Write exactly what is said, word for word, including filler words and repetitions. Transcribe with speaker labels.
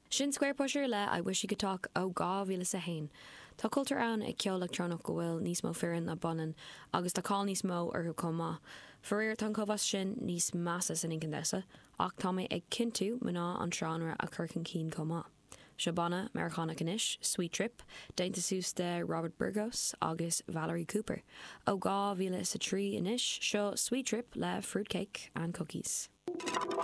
Speaker 1: Sin Square Pusher le I wish you could talk ó gá bhíle sa hain. Tá cultúr ann ag ceol electrónach go bhfuil níos mó fearan na bonan agus tá cá níos mó ar comá. Fuir tan comhas sin níos massa san incandesa, ach tá mé ag cinú mná an tránra a chucin cín comá. Shabana Americana Kanish, Sweet Trip, Dainta Seuss de Robert Burgos agus Valerie Cooper. Ó gá bhíle sa trí inis, seo Sweet Trip le fruitcake and cookies.